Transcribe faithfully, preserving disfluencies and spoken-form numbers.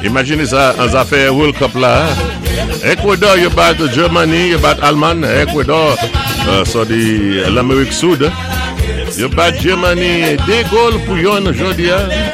Imaginez ça, on a fait World Cup là. Ecuador, you bat Germany, you bat Allemagne, Ecuador, uh, so the l'Amérique Sud. You bat Germany, deux goals pour yon aujourd'hui.